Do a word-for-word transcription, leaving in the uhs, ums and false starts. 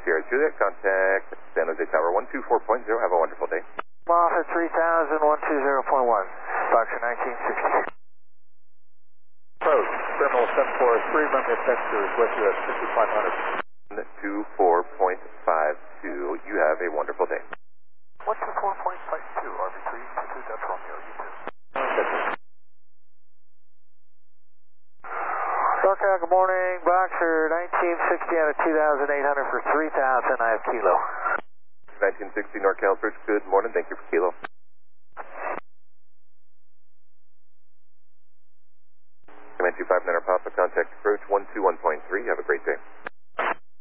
Sierra Juliet, contact San Jose Tower one two four point zero. Have a wonderful day. Office three thousand, one two zero point one, Foxtrot nineteen sixty. Approach, Terminal seven four three, run me a texture with you at sixty-five hundred. one two four point five two. You have a wonderful day. one two four point five two, R V three two two, Delta Romeo, you two. SoCal, good morning. Boxer nineteen sixty out of two thousand eight hundred for three thousand. I have Kilo. nineteen sixty NorCal Search, good morning. Thank you for Kilo. Command two five nine Papa, contact approach one two one point three. Have a great day.